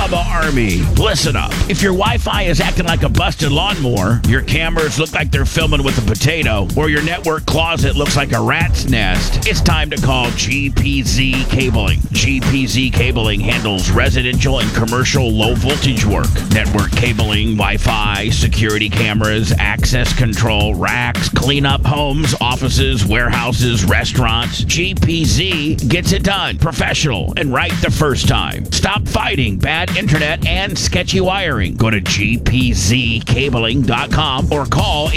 Bubba Army. Listen up. If your Wi-Fi is acting like a busted lawnmower, your cameras look like they're filming with a potato, or your network closet looks like a rat's nest, it's time to call GPZ Cabling. GPZ Cabling handles residential and commercial low-voltage work. Network cabling, Wi-Fi, security cameras, access control, racks, cleanup homes, offices, warehouses, restaurants. GPZ gets it done. Professional and right the first time. Stop fighting bad internet and sketchy wiring. Go to gpzcabling.com or call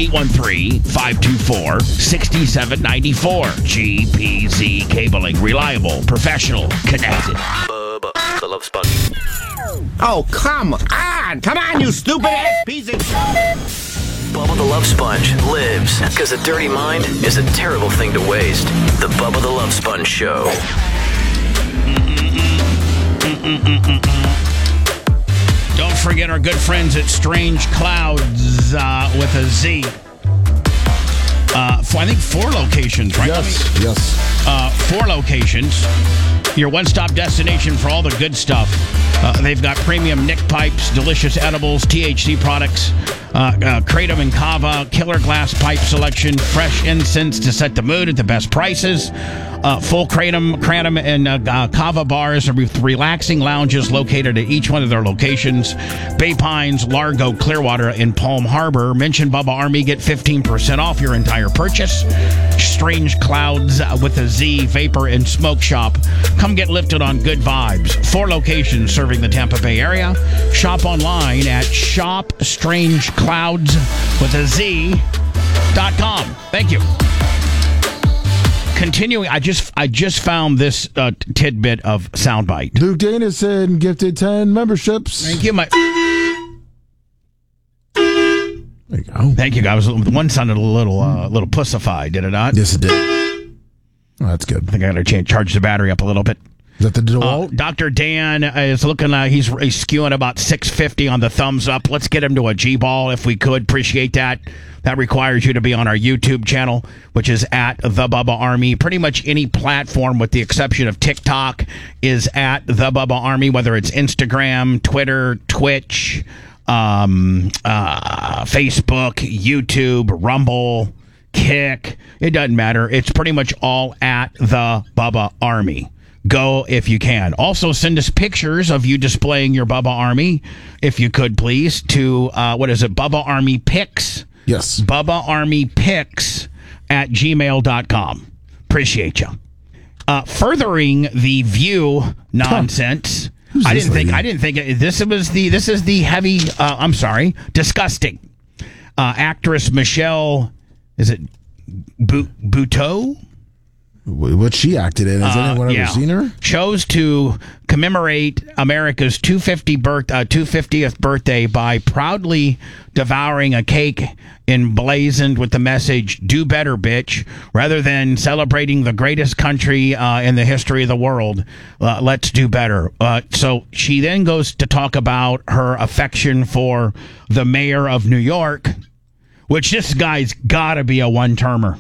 813-524-6794. GPZ Cabling. Reliable, professional, connected. Bubba the Love Sponge. Oh, come on! Come on, you stupid-ass piece of shit! Bubba the Love Sponge lives because a dirty mind is a terrible thing to waste. The Bubba the Love Sponge Show. Don't forget our good friends at Strange Clouds with a Z. I think 4 locations, right? Yes. 4 locations. Your one-stop destination for all the good stuff. They've got premium Nick pipes, delicious edibles, THC products, Kratom and Kava, killer glass pipe selection, fresh incense to set the mood at the best prices. Full Kratom and Kava bars with relaxing lounges located at each one of their locations. Bay Pines, Largo, Clearwater, and Palm Harbor. Mention Bubba Army, get 15% off your entire purchase. Strange Clouds with a Z, Vapor and Smoke Shop. Come get lifted on good vibes. 4 locations serving the Tampa Bay area. Shop online at shopstrangeclouds.com. Thank you. Continuing, I just found this tidbit of soundbite. Luke Danison gifted 10 memberships. Thank you, There you go. Thank you, guys. One sounded a little pussified, did it not? Yes, it did. Oh, that's good. I think I got to charge the battery up a little bit. Is that the DeWalt? Dr. Dan is looking, he's skewing about 650 on the thumbs up. Let's get him to a G-ball if we could. Appreciate that. That requires you to be on our YouTube channel, which is at The Bubba Army. Pretty much any platform with the exception of TikTok is at The Bubba Army, whether it's Instagram, Twitter, Twitch, Facebook, YouTube, Rumble, Kick. It doesn't matter. It's pretty much all at The Bubba Army. Go if you can. Also, send us pictures of you displaying your Bubba Army, if you could, please, to, Bubba Army Pics? Yes. Bubba Army Pics at gmail.com. Appreciate you. Furthering the View nonsense. I didn't think this is the heavy, disgusting. Actress Michelle, is it Buteau? What she acted in. Has anyone ever seen her? Chose to commemorate America's 250th birthday by proudly devouring a cake emblazoned with the message, "Do better, bitch," rather than celebrating the greatest country in the history of the world. Let's do better. So she then goes to talk about her affection for the mayor of New York, which this guy's got to be a one-termer.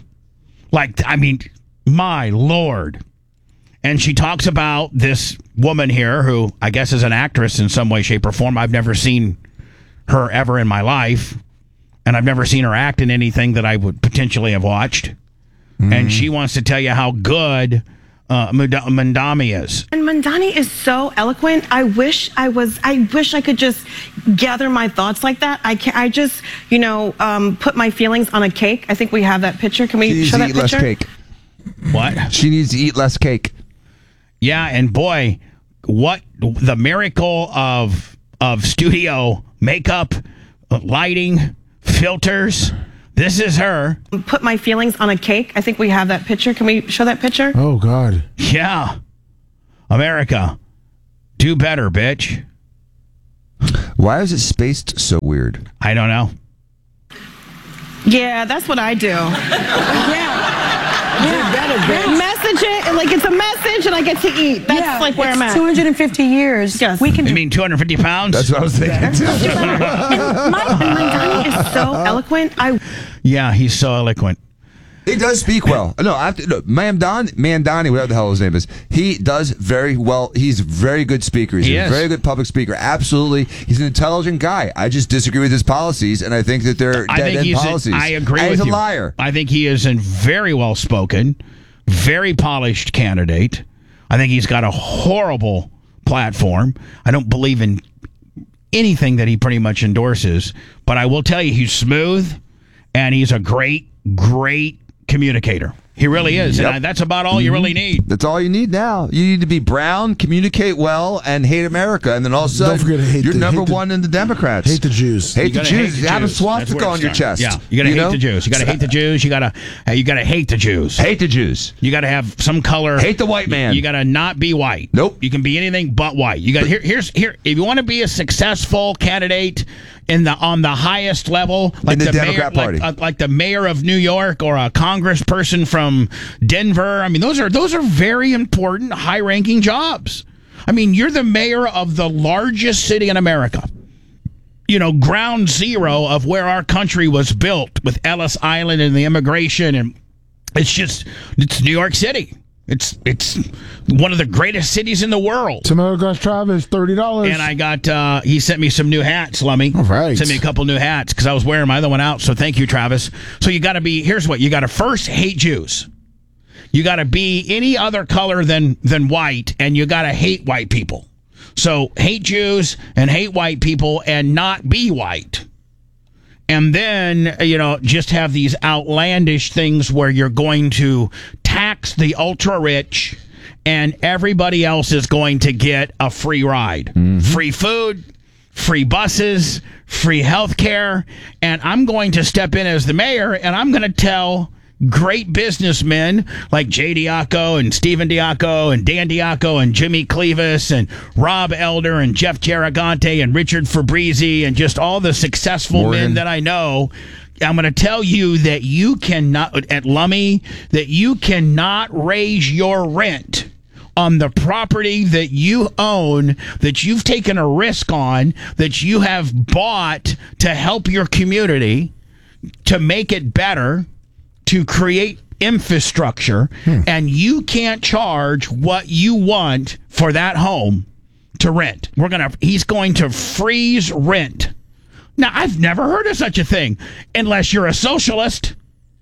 My Lord. And she talks about this woman here who I guess is an actress in some way, shape, or form. I've never seen her ever in my life. And I've never seen her act in anything that I would potentially have watched. Mm. And she wants to tell you how good Mamdani is. And Mamdani is so eloquent. I wish I could just gather my thoughts like that. I just, put my feelings on a cake. I think we have that picture. Can we show that picture? Less cake. What? She needs to eat less cake. Yeah, and boy, what the miracle of studio makeup, lighting, filters. This is her. Put my feelings on a cake. I think we have that picture. Can we show that picture? Oh, God. Yeah. America, do better, bitch. Why is it spaced so weird? I don't know. Yeah, that's what I do. Message it, like it's a message, and I get to eat. That's where I'm at. 250 years. Yes. We can. You mean 250 pounds? That's what I was thinking. And Mamdani is so eloquent. Yeah, he's so eloquent. He does speak well. No, Mamdani, whatever the hell his name is, he does very well. He's a very good speaker. He's a very good public speaker. Absolutely. He's an intelligent guy. I just disagree with his policies, and I think that they're dead-end policies. I agree with you. He's a liar. I think he is a very well-spoken, very polished candidate. I think he's got a horrible platform. I don't believe in anything that he pretty much endorses, but I will tell you he's smooth, and he's a great communicator. He really is. Yep. And that's about all you really need. That's all you need now. You need to be brown, communicate well, and hate America. And then all of a sudden, don't forget to hate you're number one in the Democrats. Hate the Jews. Hate the Jews. Have a swastika on your chest. Yeah, you got to hate the Jews. You got to hate the Jews. You got to hate the Jews. Hate the Jews. You got to have some color. Hate the white man. You got to not be white. Nope. You can be anything but white. You got here. If you want to be a successful candidate on the highest level, like in the mayor, Democrat Party, like the mayor of New York or a congressperson from Denver. I mean, those are very important, high-ranking jobs. I mean, you're the mayor of the largest city in America. You know, ground zero of where our country was built with Ellis Island and the immigration, and it's New York City. It's one of the greatest cities in the world. Tomato Gus Travis, $30. And I got, he sent me some new hats, Lummy. All right. Sent me a couple new hats because I was wearing my other one out. So thank you, Travis. So you got to be, here's what, you got to first hate Jews. You got to be any other color than white, and you got to hate white people. So hate Jews and hate white people and not be white. And then, just have these outlandish things where you're going to tax the ultra-rich and everybody else is going to get a free ride. Mm-hmm. Free food, free buses, free health care. And I'm going to step in as the mayor, and I'm going to tell great businessmen like Jay Diaco and Stephen Diaco and Dan Diaco and Jimmy Clevis and Rob Elder and Jeff Garagante and Richard Fabrizi and just all the successful men that I know. I'm going to tell you that you cannot, at Lummy, that you cannot raise your rent on the property that you own, that you've taken a risk on, that you have bought to help your community, to make it better, to create infrastructure, and you can't charge what you want for that home to rent. He's going to freeze rent. Now, I've never heard of such a thing unless you're a socialist,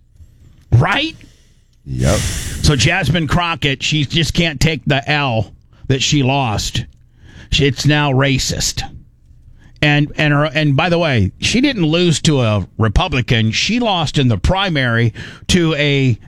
right? Yep. So Jasmine Crockett, she just can't take the L that she lost. It's now racist. And by the way, she didn't lose to a Republican. She lost in the primary to a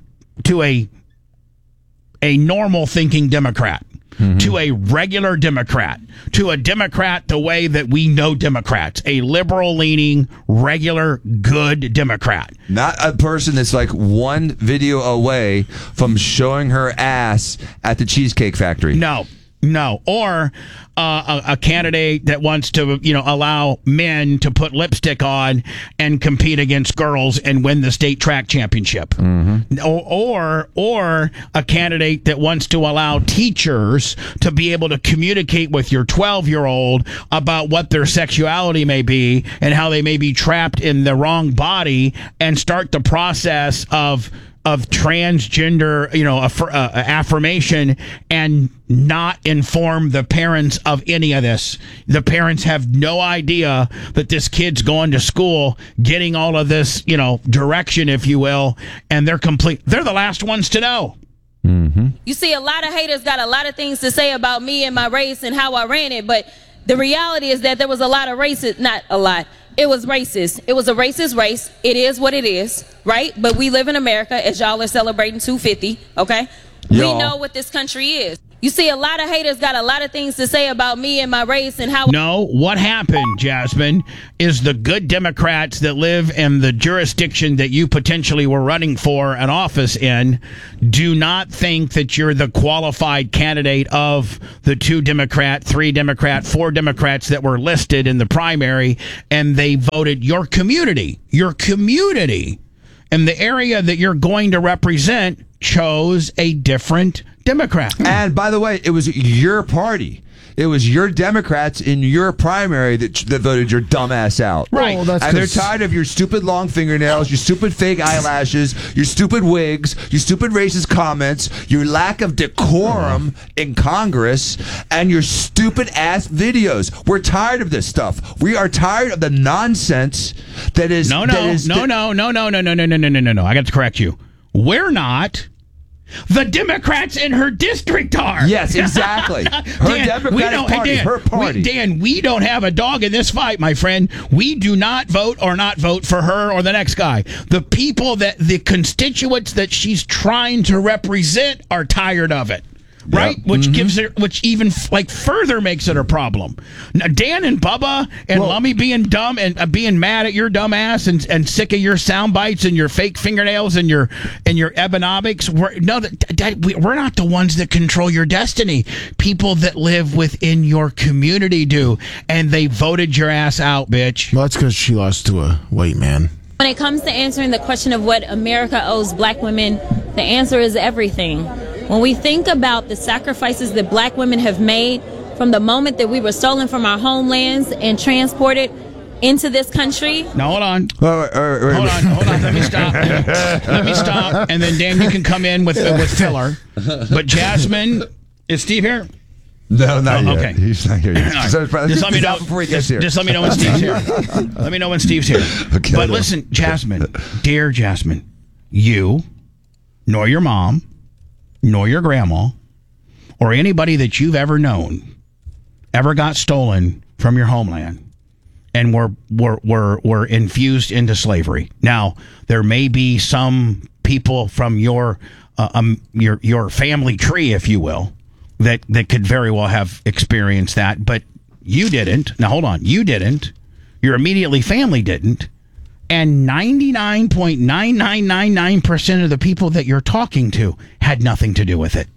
normal thinking Democrat, to a regular Democrat, to a Democrat the way that we know Democrats, a liberal leaning, regular, good Democrat. Not a person that's like one video away from showing her ass at the Cheesecake Factory. No, or a candidate that wants to, allow men to put lipstick on and compete against girls and win the state track championship. Mm-hmm. Or a candidate that wants to allow teachers to be able to communicate with your 12-year-old about what their sexuality may be and how they may be trapped in the wrong body and start the process of transgender, affirmation and not inform the parents of any of this. The parents have no idea that this kid's going to school, getting all of this, direction, if you will, and they're the last ones to know. Mm-hmm. You see, a lot of haters got a lot of things to say about me and my race and how I ran it, but the reality is that there was a lot of racist, not a lot. It was racist. It was a racist race. It is what it is, right? But we live in America, as y'all are celebrating 250, okay? Y'all. We know what this country is. You see, a lot of haters got a lot of things to say about me and my race and how... No, what happened, Jasmine, is the good Democrats that live in the jurisdiction that you potentially were running for an office in do not think that you're the qualified candidate of the 2 Democrat, 3 Democrat, 4 Democrats that were listed in the primary, and they voted your community, and the area that you're going to represent chose a different Democrat. And by the way, it was your party. It was your Democrats in your primary that voted your dumb ass out. Right. Well, that's And they're 'cause- tired of your stupid long fingernails, your stupid fake eyelashes, your stupid wigs, your stupid racist comments, your lack of decorum in Congress, and your stupid ass videos. We're tired of this stuff. We are tired of the nonsense that is. No. I got to correct you. We're not. The Democrats in her district are. Yes, exactly. Her Democratic Party, her party. Dan, we don't have a dog in this fight, my friend. We do not vote or not vote for her or the next guy. The people the constituents that she's trying to represent are tired of it. Right, which gives her, which even further makes it a problem. Now, Dan and Bubba and Lummy being dumb and being mad at your dumb ass and sick of your sound bites and your fake fingernails and your Ebonomics. We're not the ones that control your destiny. People that live within your community do, and they voted your ass out, bitch. Well, that's because she lost to a white man. When it comes to answering the question of what America owes black women, the answer is everything. When we think about the sacrifices that black women have made from the moment that we were stolen from our homelands and transported into this country. Now, hold on. Hold on. Let me stop. And then, Dan, you can come in with filler. But Jasmine, is Steve here? No, not yet. Okay. He's not here yet. Right. So Just let me know before he gets here. Just let me know when Steve's here. Let me know when Steve's here. Okay. But listen, Jasmine, dear Jasmine, you, nor your mom, nor your grandma, or anybody that you've ever known, ever got stolen from your homeland and were infused into slavery. Now, there may be some people from your family tree, if you will, that could very well have experienced that, but you didn't. Now, hold on. You didn't. Your immediately family didn't. And 99.9999% of the people that you're talking to had nothing to do with it.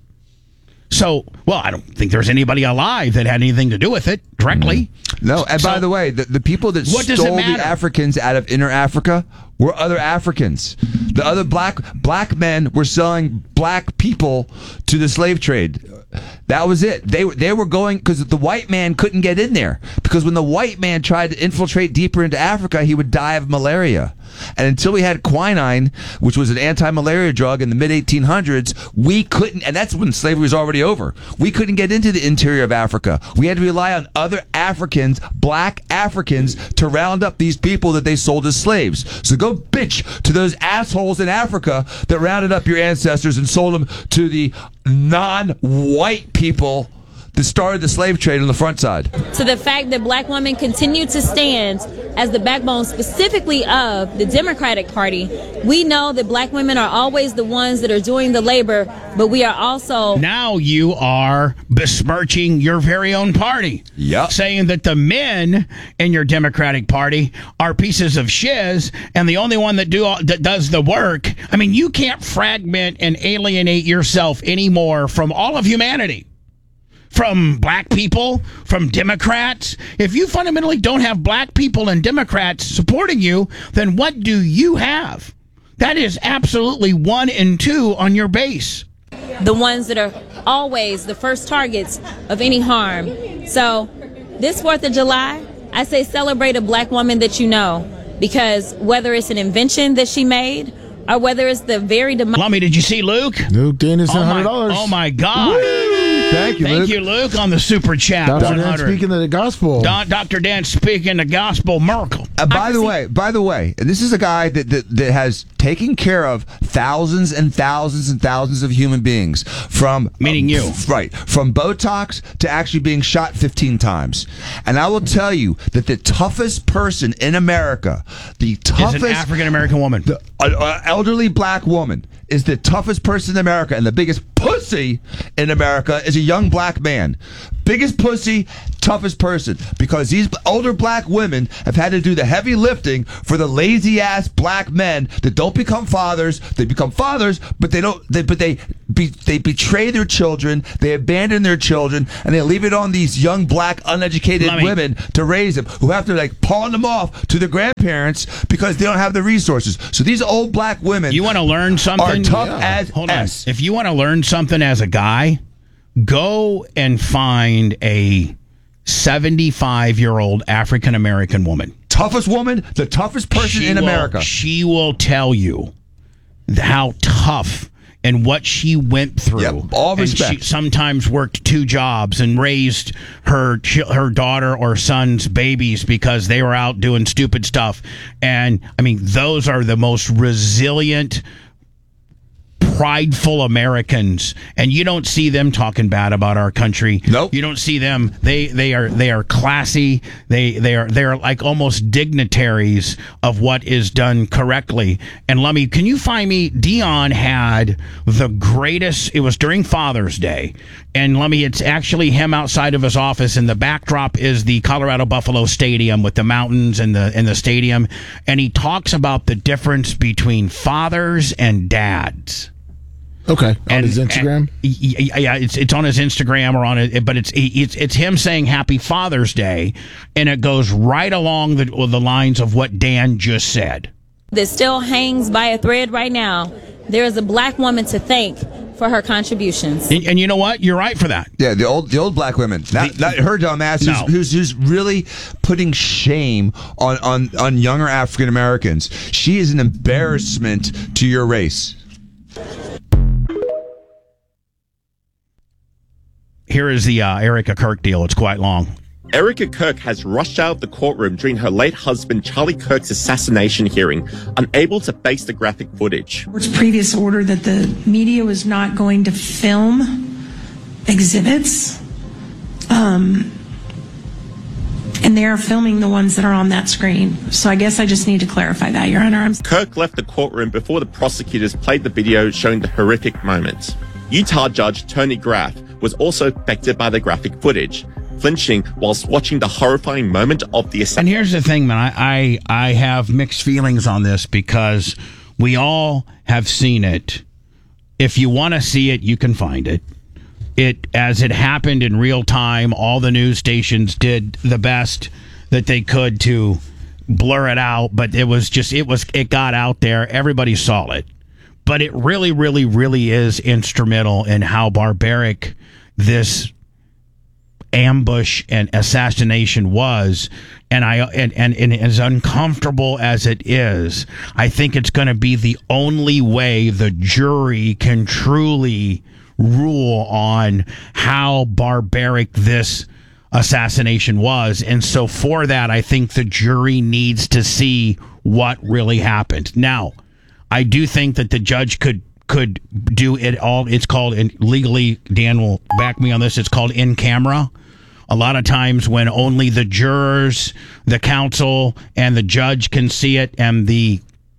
So, well, I don't think there's anybody alive that had anything to do with it directly. No, and by the way, the people that stole the Africans out of inner Africa were other Africans. The other black men were selling black people to the slave trade. That was it. They were going because the white man couldn't get in there, because when the white man tried to infiltrate deeper into Africa, he would die of malaria. And until we had quinine, which was an anti-malaria drug in the mid-1800s, we couldn't, and that's when slavery was already over. We couldn't get into the interior of Africa. We had to rely on other Africans, black Africans, to round up these people that they sold as slaves. So go bitch to those assholes in Africa that rounded up your ancestors and sold them to the non-white people that started the slave trade on the front side. To the fact that black women continue to stand as the backbone specifically of the Democratic Party, we know that black women are always the ones that are doing the labor, but we are also... Now you are besmirching your very own party. Yep. Saying that the men in your Democratic Party are pieces of shiz, and the only one that does the work. I mean, you can't fragment and alienate yourself anymore from all of humanity. From black people, from Democrats. If you fundamentally don't have black people and Democrats supporting you, then what do you have? That is absolutely 1 and 2 on your base. The ones that are always the first targets of any harm. So this 4th of July, I say celebrate a black woman that you know, because whether it's an invention that she made or whether it's the very... Lummy, did you see Luke? Luke Dana sent $100. Oh my God. Woo! Thank you, Luke, on the super chat. Dr. Dan speaking of the gospel. Dr. Dan speaking the gospel miracle. By the way, this is a guy that has taken care of thousands and thousands and thousands of human beings, from meaning you, right, from Botox to actually being shot 15 times. And I will tell you that the toughest person in America, is an African American woman, elderly black woman, is the toughest person in America, and the biggest pussy in America is a young black man. Biggest pussy, toughest person, because these older black women have had to do the heavy lifting for the lazy ass black men that don't become fathers. They become fathers, but they don't. They betray their children. They abandon their children, and they leave it on these young black uneducated women to raise them, who have to pawn them off to their grandparents because they don't have the resources. So these old black women, you want to learn something? Are tough as Hold S. on. If you want to learn something as a guy, Go and find a 75-year-old African-American woman. Toughest woman, the toughest person in America. She will tell you how tough and what she went through. Yep, all respect. And she sometimes worked 2 jobs and raised her daughter or son's babies because they were out doing stupid stuff. And, I mean, those are the most resilient, prideful Americans, and you don't see them talking bad about our country. Nope. You don't see them. They are classy. They are like almost dignitaries of what is done correctly. And Lummy, can you find me? Dion had the greatest. It was during Father's Day, and Lummy, it's actually him outside of his office, and the backdrop is the Colorado Buffalo Stadium with the mountains and the stadium, and he talks about the difference between fathers and dads. Okay, on his Instagram. Yeah, it's on his Instagram or on it, but it's him saying Happy Father's Day, and it goes right along the lines of what Dan just said. That still hangs by a thread right now. There is a black woman to thank for her contributions. And you know what? You're right for that. Yeah, the old black women. Not her dumb ass who's really putting shame on younger African Americans. She is an embarrassment to your race. Here is the Erica Kirk deal. It's quite long. Erica Kirk has rushed out of the courtroom during her late husband Charlie Kirk's assassination hearing, unable to face the graphic footage. Court's previous order that the media was not going to film exhibits, and they are filming the ones that are on that screen. So I guess I just need to clarify that, Your Honor. Kirk left the courtroom before the prosecutors played the video showing the horrific moments. Utah Judge Tony Graff was also affected by the graphic footage, flinching whilst watching the horrifying moment of the assassination. And here's the thing, man. I have mixed feelings on this because we all have seen it. If you want to see it, you can find it. As it happened in real time, all the news stations did the best that they could to blur it out, but it got out there. Everybody saw it. But it really, really, really is instrumental in how barbaric this ambush and assassination was. And as uncomfortable as it is, I think it's going to be the only way the jury can truly rule on how barbaric this assassination was. And so for that, I think the jury needs to see what really happened. Now, I do think that the judge could do it all. It's called, and legally, Dan will back me on this, it's called in camera. A lot of times when only the jurors, the counsel, and the judge can see it, and the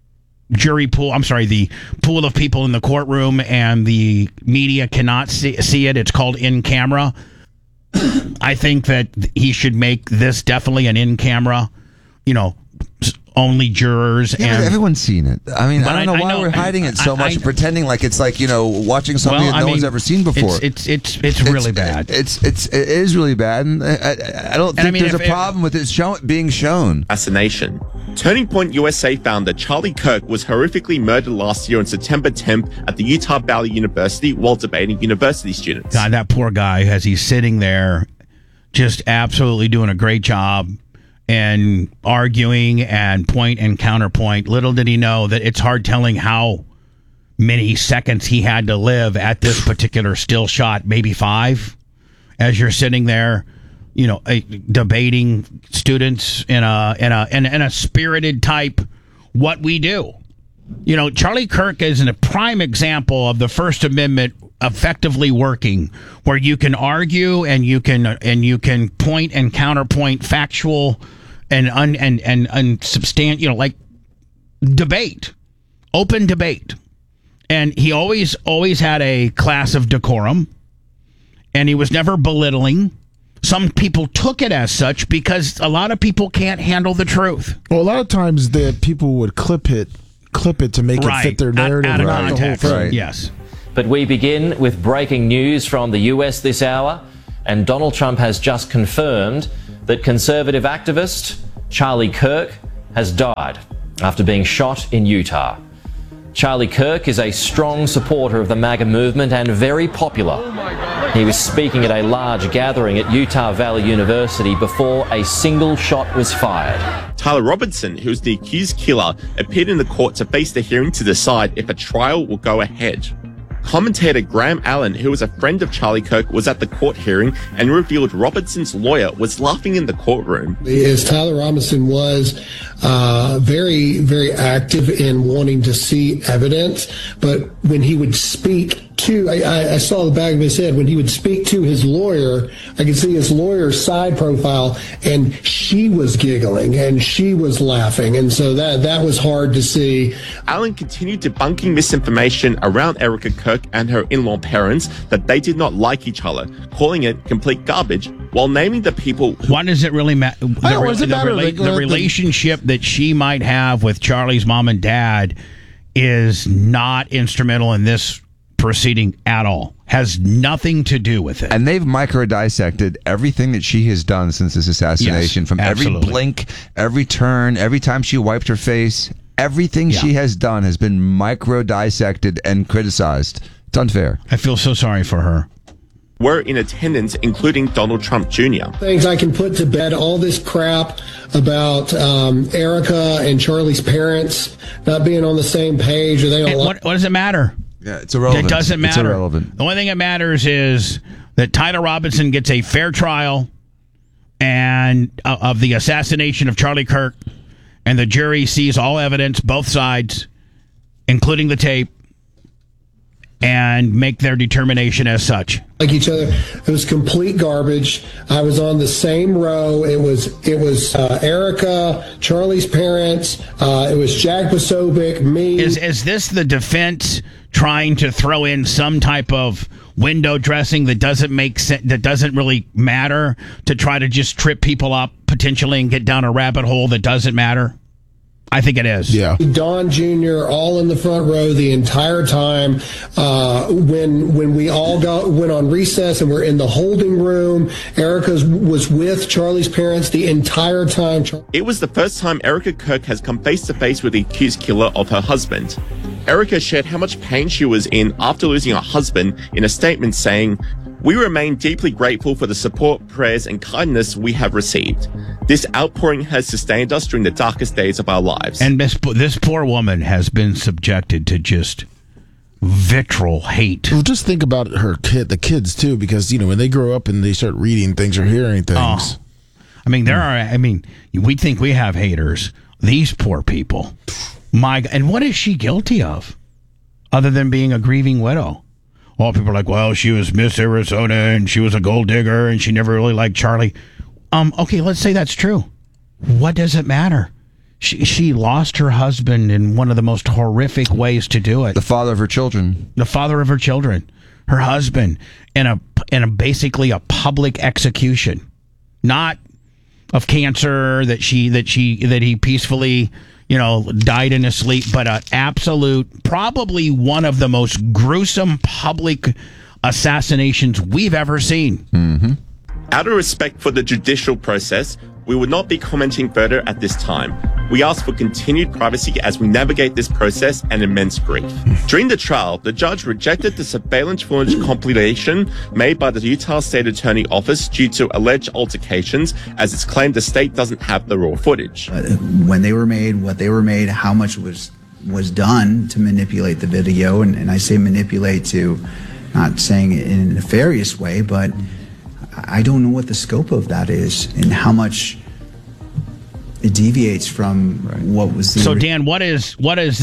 the pool of people in the courtroom and the media cannot see it, it's called in camera. I think that he should make this definitely an in camera, only jurors. Yeah, and everyone's seen it. I mean, I don't know why we're hiding it so much and pretending like it's like, watching something that no one's ever seen before. It's really bad. It is really bad, and I don't think there's a problem with it being shown. Assassination. Turning Point USA found that Charlie Kirk was horrifically murdered last year on September 10th at the Utah Valley University while debating university students. God, that poor guy, as he's sitting there, just absolutely doing a great job and arguing and point and counterpoint. Little did he know that it's hard telling how many seconds he had to live at this particular still shot, maybe 5, as you're sitting there, debating students in a spirited type what we do. Charlie Kirk is a prime example of the First Amendment effectively working, where you can argue and you can point and counterpoint factual and substantial, like debate, open debate. And he always had a class of decorum, and he was never belittling. Some people took it as such because a lot of people can't handle the truth. Well, a lot of times the people would clip it to make it fit their narrative. Out of context. Right. Yes. But we begin with breaking news from the US this hour, and Donald Trump has just confirmed that conservative activist Charlie Kirk has died after being shot in Utah. Charlie Kirk is a strong supporter of the MAGA movement and very popular. He was speaking at a large gathering at Utah Valley University before a single shot was fired. Tyler Robertson, who is the accused killer, appeared in the court to face the hearing to decide if a trial will go ahead. Commentator Graham Allen, who was a friend of Charlie Kirk, was at the court hearing and revealed Robertson's lawyer was laughing in the courtroom. As Tyler Robinson was very, very active in wanting to see evidence, but when he would speak to, I saw the back of his head, when he would speak to his lawyer, I could see his lawyer's side profile, and she was giggling and she was laughing, and so that was hard to see. Allen continued debunking misinformation around Erica Kirk and her in-law parents that they did not like each other, calling it complete garbage, while naming the people. Why does it really matter? The relationship that she might have with Charlie's mom and dad is not instrumental in this proceeding at all. Has nothing to do with it. And they've micro-dissected everything that she has done since this assassination. Yes, from absolutely. Every blink, every turn, every time she wiped her face. Everything she has done has been micro-dissected and criticized. It's unfair. I feel so sorry for her. Were in attendance, including Donald Trump Jr. Things I can put to bed, all this crap about Erica and Charlie's parents not being on the same page. Or they don't what does it matter? Yeah, it's irrelevant. It doesn't matter. It's irrelevant. The only thing that matters is that Tyler Robinson gets a fair trial and of the assassination of Charlie Kirk, and the jury sees all evidence, both sides, including the tape, and make their determination as such. Like each other, it was complete garbage. I was on the same row. It was Erica, Charlie's parents. It was Jack Posobiec, me. Is this the defense trying to throw in some type of window dressing that doesn't make sense, that doesn't really matter, to try to just trip people up potentially and get down a rabbit hole that doesn't matter? I think it is. Yeah. Don Jr. all in the front row the entire time. When we all went on recess and we're in the holding room, Erica was with Charlie's parents the entire time. It was the first time Erica Kirk has come face to face with the accused killer of her husband. Erica shared how much pain she was in after losing her husband in a statement saying, "We remain deeply grateful for the support, prayers, and kindness we have received. This outpouring has sustained us during the darkest days of our lives." And this poor woman has been subjected to just vitriol hate. Well, just think about the kids too, because when they grow up and they start reading things or hearing things. We think we have haters. These poor people. And what is she guilty of, other than being a grieving widow? Well, people are like, well, she was Miss Arizona and she was a gold digger and she never really liked Charlie. Okay, let's say that's true. What does it matter? She lost her husband in one of the most horrific ways to do it. The father of her children. The father of her children. Her husband in a basically a public execution. Not of cancer that he peacefully, died in his sleep, but an absolute, probably one of the most gruesome public assassinations we've ever seen. Mm-hmm. Out of respect for the judicial process, we will not be commenting further at this time. We ask for continued privacy as we navigate this process and immense grief. During the trial, the judge rejected the surveillance footage compilation made by the Utah State Attorney Office due to alleged altercations, as it's claimed the state doesn't have the raw footage. When they were made, what they were made, how much was done to manipulate the video, and I say manipulate to, not saying it in a nefarious way, but I don't know what the scope of that is and how much it deviates from what was. So Dan, what's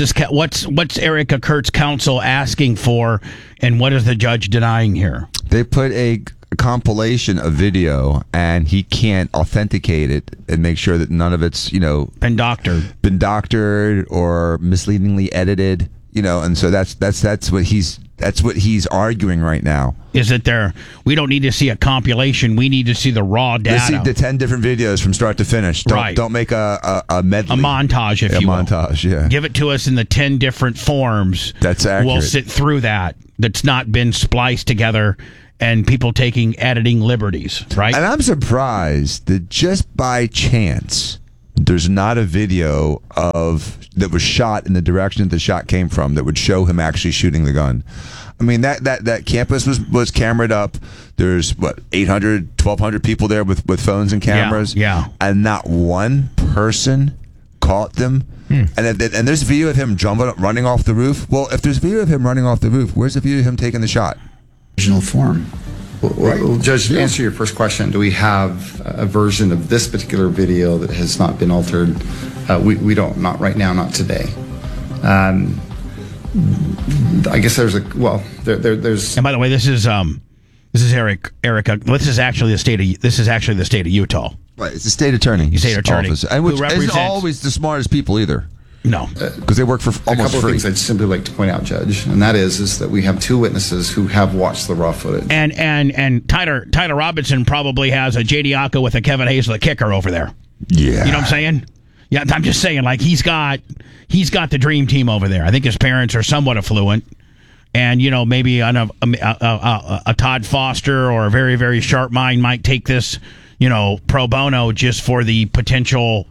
Erica Kirk's counsel asking for, and what is the judge denying here? They put a compilation of video, and he can't authenticate it and make sure that none of it's been doctored or misleadingly edited. And so that's what he's arguing right now. Is that we don't need to see a compilation. We need to see the raw data. Let's see the 10 different videos from start to finish. Don't make a medley. A montage, if you will. A montage, yeah. Give it to us in the 10 different forms. That's accurate. We'll sit through that. That's not been spliced together and people taking editing liberties, right? And I'm surprised that just by chance, there's not a video that was shot in the direction that the shot came from that would show him actually shooting the gun. I mean, that campus was cameraed up. There's 800, 1,200 people there with phones and cameras. Yeah. And not one person caught them. And there's a video of him running off the roof. Well, if there's a video of him running off the roof, where's the video of him taking the shot? Original form. Well, Judge, to answer your first question, do we have a version of this particular video that has not been altered? We don't, not right now, not today. I guess there's there's. And by the way, this is Erica. This is actually the state of Utah. Right, it's the state attorney's office, and which isn't always the smartest people either. No, because they work for almost a couple free. of things I'd simply like to point out, Judge, and that is that we have two witnesses who have watched the raw footage. And Tyler Robinson probably has a J.D. Ocko with a Kevin Hayes the kicker over there. Yeah, you know what I'm saying? Yeah, I'm just saying, like he's got the dream team over there. I think his parents are somewhat affluent, and maybe a Todd Foster or a very, very sharp mind might take this pro bono just for the potential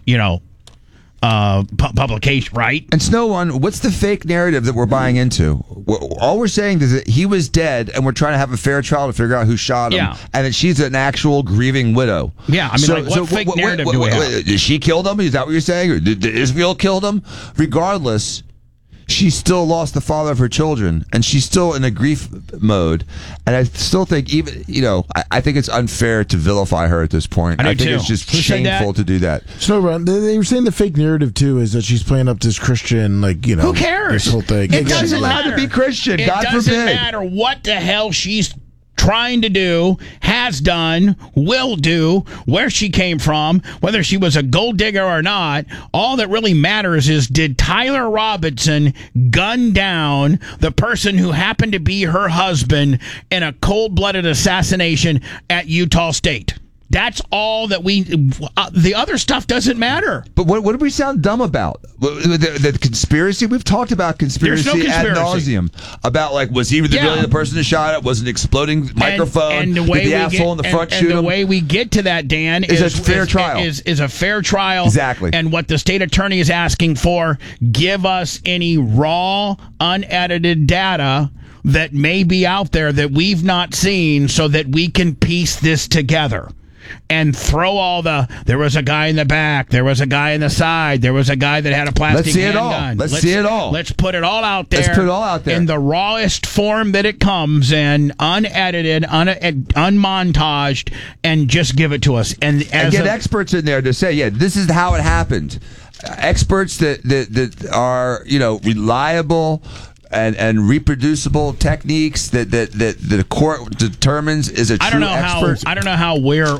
publication, right? And Snow One, what's the fake narrative that we're buying into? All we're saying is that he was dead, and we're trying to have a fair trial to figure out who shot him, and that she's an actual grieving widow. Yeah, I mean, what fake narrative do we have? Did she kill him? Is that what you're saying? Or did Israel kill him? Regardless, she still lost the father of her children, and she's still in a grief mode. And I still think, I think it's unfair to vilify her at this point. I think it's just shameful to do that. Snowrun, they were saying the fake narrative too is that she's playing up this Christian, who cares? This whole thing. It doesn't matter to be Christian. It God doesn't forbid. matter what the hell she's trying to do, has done, will do, where she came from, whether she was a gold digger or not. All that really matters is, did Tyler Robinson gun down the person who happened to be her husband in a cold-blooded assassination at Utah State? That's all that the other stuff doesn't matter. But what do we sound dumb about? The conspiracy? We've talked about conspiracy, ad nauseum. About, was he really the person who shot it? Was an exploding microphone? And the way asshole in the front shoot him? And the way we get to that, Dan, is a fair trial. Is a fair trial. Exactly. And what the state attorney is asking for, give us any raw, unedited data that may be out there that we've not seen so that we can piece this together. And throw there was a guy in the back, there was a guy in the side, there was a guy that had a plastic handgun. Let's see it all. Let's put it all out there. Let's put it all out there. In the rawest form that it comes in, unedited, unmontaged, and just give it to us. And get experts in there to say, this is how it happened. Experts that are, reliable, and reproducible techniques that the court determines is a true expert. I don't know how we're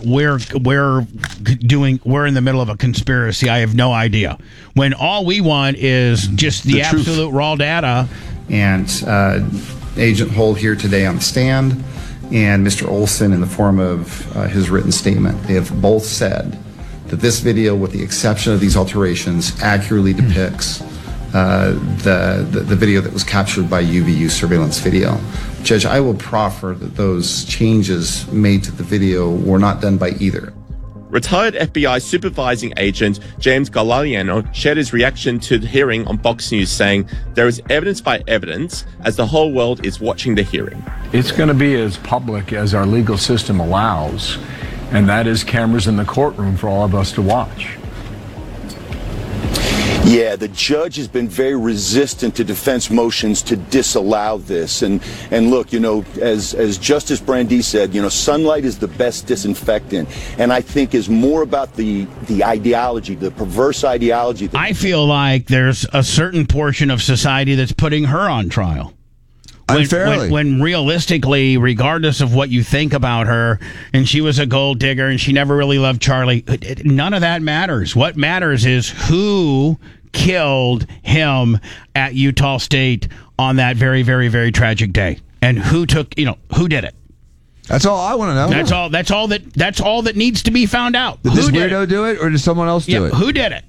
in the middle of a conspiracy. I have no idea. When all we want is just the absolute raw data. And Agent Hull here today on the stand, and Mr. Olson in the form of his written statement, they have both said that this video, with the exception of these alterations, accurately depicts the video that was captured by UVU surveillance video. Judge, I will proffer that those changes made to the video were not done by either. Retired FBI supervising agent James Galliano shared his reaction to the hearing on Fox News, saying there is evidence by evidence as the whole world is watching the hearing. It's going to be as public as our legal system allows, and that is cameras in the courtroom for all of us to watch. Yeah, the judge has been very resistant to defense motions to disallow this. And look, as Justice Brandeis said, sunlight is the best disinfectant. And I think is more about the ideology, the perverse ideology. I feel like there's a certain portion of society that's putting her on trial. When realistically, regardless of what you think about her, and she was a gold digger and she never really loved Charlie, none of that matters. What matters is who killed him at Utah State on that very, very, very tragic day, and who did it. That's all I want to know. That's all that needs to be found out. Did this weirdo do it, or did someone else do it? Who did it?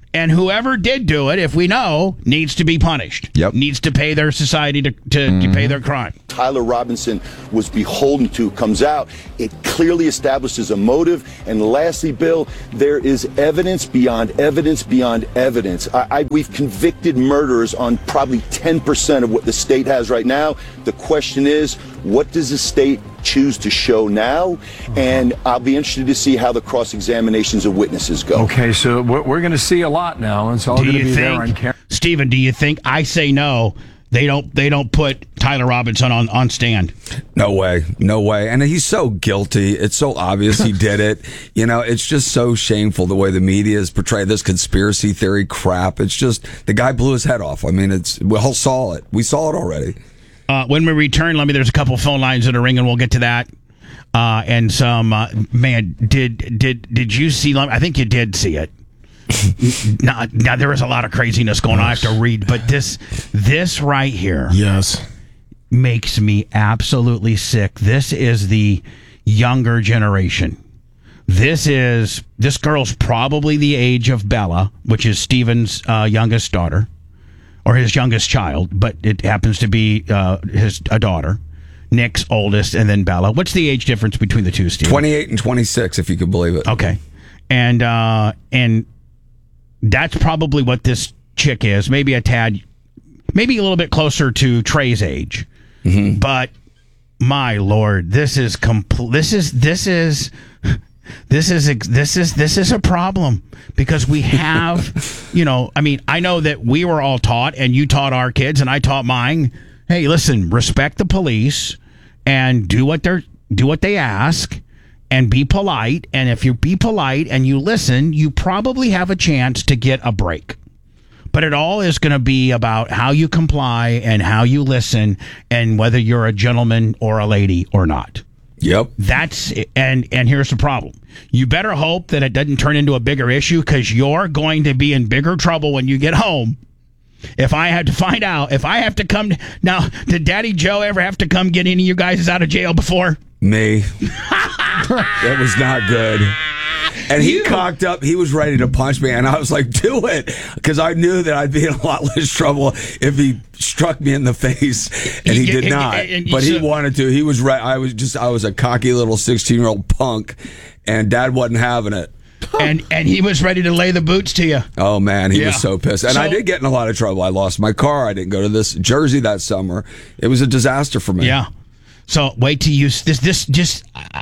And whoever did do it, if we know, needs to be punished. Yep. Needs to pay their society to pay their crime. Tyler Robinson was beholden to comes out. It clearly establishes a motive. And lastly, Bill, there is evidence beyond evidence beyond evidence. We've convicted murderers on probably 10% of what the state has right now. The question is, what does the state choose to show now? And I'll be interested to see how the cross-examinations of witnesses go. Okay, so we're going to see a lot now. It's all going to be there on camera. Stephen, do you think, I say no, they don't put Tyler Robinson on stand? No way. And he's so guilty. It's so obvious he did it. You know, it's just so shameful the way the media has portrayed this conspiracy theory crap. It's just, the guy blew his head off. I mean, we all saw it. We saw it already. When we return, there's a couple phone lines that are ringing. We'll get to that. And some, man, did you see, I think you did see it. Now there was a lot of craziness going on. I have to read, but this right here, yes, makes me absolutely sick. This is the younger generation. This girl's probably the age of Bella, which is Stephen's youngest daughter, or his youngest child, but it happens to be a daughter. Nick's oldest, and then Bella. What's the age difference between the two, Stephen? 28 and 26, if you could believe it. Okay, and that's probably what this chick is. Maybe a little bit closer to Trey's age. Mm-hmm. But my Lord, this is a problem, because we have, I know that we were all taught, and you taught our kids, and I taught mine. Hey, listen, respect the police and do what they ask. And be polite, and if you be polite and you listen, you probably have a chance to get a break. But it all is going to be about how you comply and how you listen, and whether you're a gentleman or a lady or not. Yep. And here's the problem. You better hope that it doesn't turn into a bigger issue, because you're going to be in bigger trouble when you get home. If I had to find out, if I have to come now, did Daddy Joe ever have to come get any of you guys out of jail before? Me. That was not good. And he cocked up. He was ready to punch me, and I was like, "Do it," because I knew that I'd be in a lot less trouble if he struck me in the face, and he did not. But he wanted to. He was right. I was a cocky little 16-year-old punk, and Dad wasn't having it. And he was ready to lay the boots to you. Oh man, he was so pissed. And I did get in a lot of trouble. I lost my car. I didn't go to this Jersey that summer. It was a disaster for me. Yeah. So wait till you this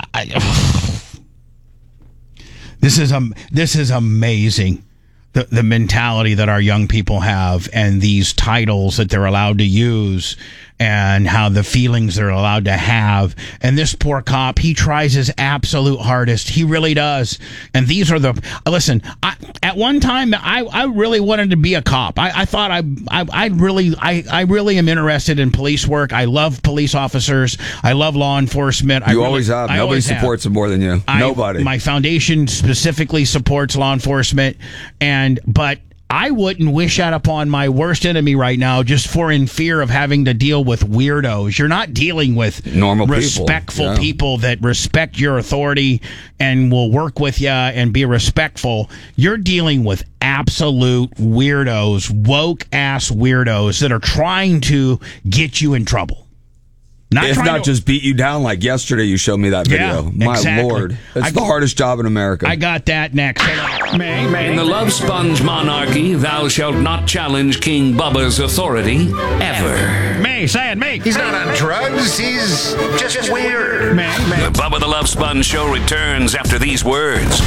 is amazing. The mentality that our young people have, and these titles that they're allowed to use, and how the feelings they're allowed to have. And this poor cop, he tries his absolute hardest. He really does. And these are listen, at one time, I really wanted to be a cop. I thought I really am interested in police work. I love police officers. I love law enforcement. You always have. Nobody supports them more than you. Nobody. My foundation specifically supports law enforcement, but I wouldn't wish that upon my worst enemy right now, just in fear of having to deal with weirdos. You're not dealing with normal respectful people that respect your authority and will work with you and be respectful. You're dealing with absolute weirdos, woke-ass weirdos that are trying to get you in trouble. Just beat you down like yesterday. You showed me that video. Yeah, My exactly. Lord. It's the hardest job in America. I got that next. In the Love Sponge monarchy, thou shalt not challenge King Bubba's authority ever. May, say it, May. He's not on drugs. He's just weird. The Bubba the Love Sponge show returns after these words.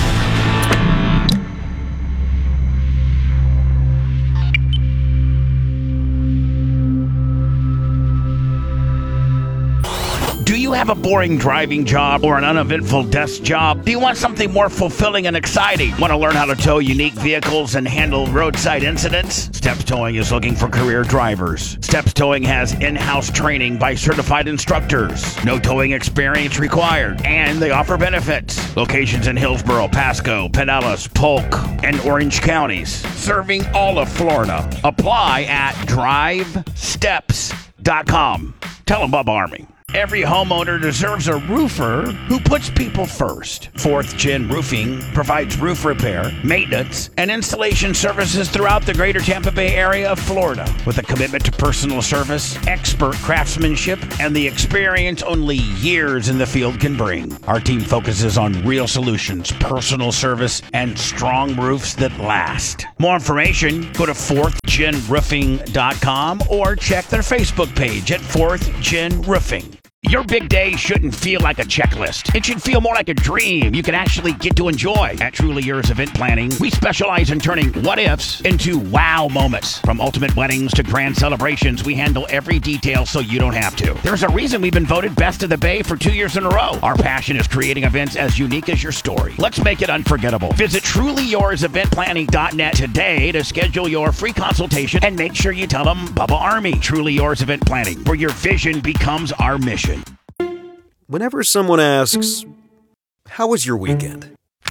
Do you have a boring driving job or an uneventful desk job? Do you want something more fulfilling and exciting? Want to learn how to tow unique vehicles and handle roadside incidents? Steps Towing is looking for career drivers. Steps Towing has in-house training by certified instructors. No towing experience required, and they offer benefits. Locations in Hillsborough, Pasco, Pinellas, Polk, and Orange counties, serving all of Florida. Apply at drivesteps.com. Tell them Bubba Army. Every homeowner deserves a roofer who puts people first. 4th Gen Roofing provides roof repair, maintenance, and installation services throughout the greater Tampa Bay area of Florida. With a commitment to personal service, expert craftsmanship, and the experience only years in the field can bring. Our team focuses on real solutions, personal service, and strong roofs that last. More information, go to 4thgenroofing.com or check their Facebook page at 4th Gen Roofing. Your big day shouldn't feel like a checklist. It should feel more like a dream you can actually get to enjoy. At Truly Yours Event Planning, we specialize in turning what-ifs into wow moments. From ultimate weddings to grand celebrations, we handle every detail so you don't have to. There's a reason we've been voted Best of the Bay for 2 years in a row. Our passion is creating events as unique as your story. Let's make it unforgettable. Visit TrulyYoursEventPlanning.net today to schedule your free consultation and make sure you tell them Bubba Army. Truly Yours Event Planning, where your vision becomes our mission. Whenever someone asks, "How was your weekend?"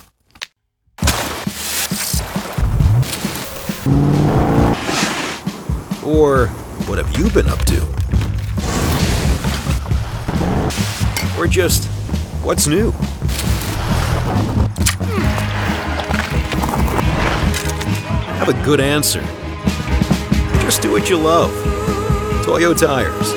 Or, "What have you been up to?" Or just, "What's new?" Have a good answer. Just do what you love. Toyo Tires.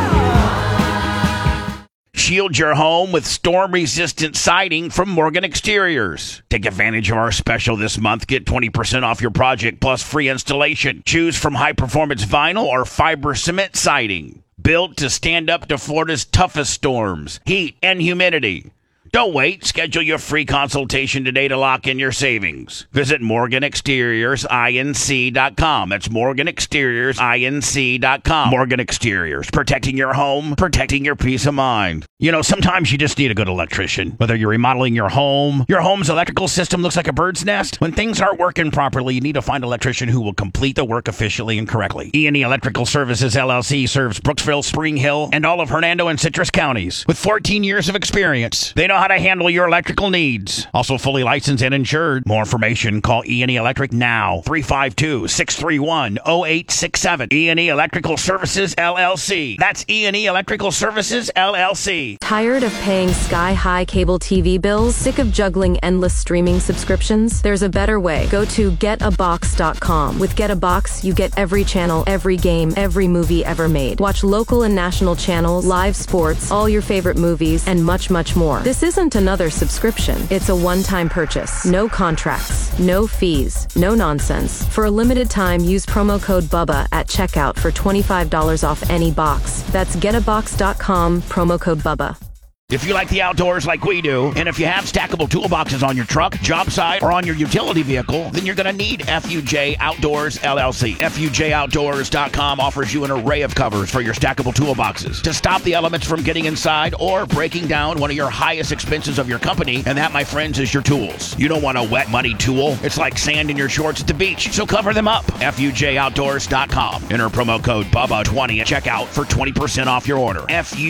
Shield your home with storm-resistant siding from Morgan Exteriors. Take advantage of our special this month. Get 20% off your project plus free installation. Choose from high-performance vinyl or fiber cement siding. Built to stand up to Florida's toughest storms, heat, and humidity. Don't wait. Schedule your free consultation today to lock in your savings. Visit MorganExteriorsINC.com. That's MorganExteriorsINC.com. Morgan Exteriors. Protecting your home, protecting your peace of mind. You know, sometimes you just need a good electrician. Whether you're remodeling your home's electrical system looks like a bird's nest. When things aren't working properly, you need to find an electrician who will complete the work efficiently and correctly. E&E Electrical Services, LLC serves Brooksville, Spring Hill, and all of Hernando and Citrus counties. With 14 years of experience, they know how to handle your electrical needs. Also fully licensed and insured. More information, call E&E Electric now. 352-631-0867. E&E Electrical Services, LLC. That's E&E Electrical Services, LLC. Tired of paying sky-high cable TV bills? Sick of juggling endless streaming subscriptions? There's a better way. Go to getabox.com. With Get a Box, you get every channel, every game, every movie ever made. Watch local and national channels, live sports, all your favorite movies, and much, much more. This isn't another subscription. It's a one-time purchase. No contracts, no fees, no nonsense. For a limited time, use promo code BUBBA at checkout for $25 off any box. That's getabox.com, promo code BUBBA. If you like the outdoors like we do, and if you have stackable toolboxes on your truck, job site, or on your utility vehicle, then you're going to need FUJ Outdoors, LLC. FUJOutdoors.com offers you an array of covers for your stackable toolboxes to stop the elements from getting inside or breaking down one of your highest expenses of your company, and that, my friends, is your tools. You don't want a wet, muddy tool. It's like sand in your shorts at the beach, so cover them up. FUJOutdoors.com. Enter promo code BUBBA20 at checkout for 20% off your order.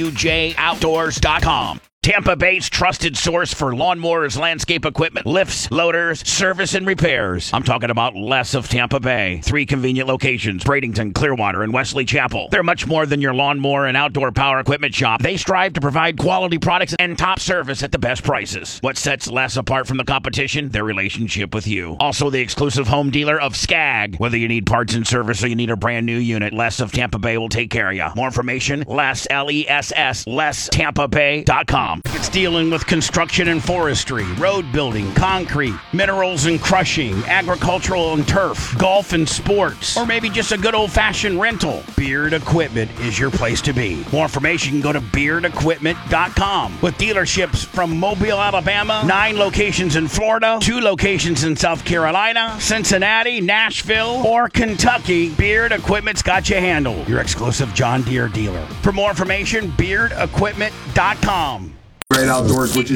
FUJOutdoors.com. Tampa Bay's trusted source for lawnmowers, landscape equipment, lifts, loaders, service, and repairs. I'm talking about Les of Tampa Bay. 3 convenient locations, Bradenton, Clearwater, and Wesley Chapel. They're much more than your lawnmower and outdoor power equipment shop. They strive to provide quality products and top service at the best prices. What sets Les apart from the competition? Their relationship with you. Also the exclusive home dealer of Skag. Whether you need parts and service or you need a brand new unit, Les of Tampa Bay will take care of you. More information, Les, L-E-S-S, LesTampaBay.com. It's dealing with construction and forestry, road building, concrete, minerals and crushing, agricultural and turf, golf and sports, or maybe just a good old-fashioned rental. Beard Equipment is your place to be. More information, go to BeardEquipment.com. With dealerships from Mobile, Alabama, 9 locations in Florida, 2 locations in South Carolina, Cincinnati, Nashville, or Kentucky, Beard Equipment's got you handled. Your exclusive John Deere dealer. For more information, BeardEquipment.com. Great Outdoors, which is